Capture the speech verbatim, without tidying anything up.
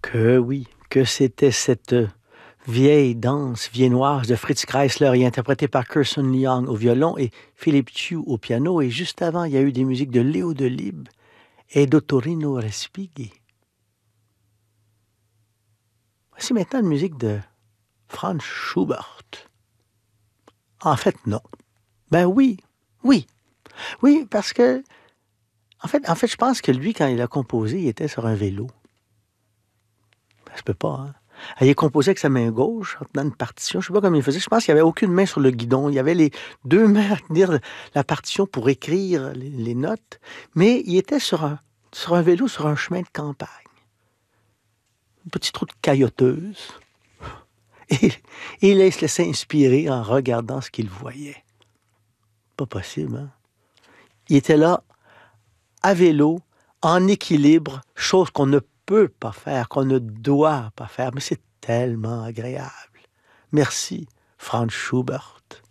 Que oui, que c'était cette euh, vieille danse viennoise de Fritz Kreisler et interprétée par Kirsten Young au violon et Philippe Chu au piano. Et juste avant, il y a eu des musiques de Léo Delibes et d'Ottorino Respighi. Voici maintenant une musique de Franz Schubert. En fait, non. Ben oui, oui, oui, parce que, en fait, en fait, je pense que lui, quand il a composé, il était sur un vélo. Ça se peut pas, hein? Il composait avec sa main gauche en tenant une partition. Je ne sais pas comment il faisait. Je pense qu'il n'y avait aucune main sur le guidon. Il y avait les deux mains à tenir la partition pour écrire les, les notes. Mais il était sur un, sur un vélo, sur un chemin de campagne. Une petite route cailloteuse. Et, et il se laissait inspirer en regardant ce qu'il voyait. Pas possible, hein? Il était là, à vélo, en équilibre, chose qu'on ne peut pas faire, qu'on ne doit pas faire. Mais c'est tellement agréable. Merci, Franz Schubert.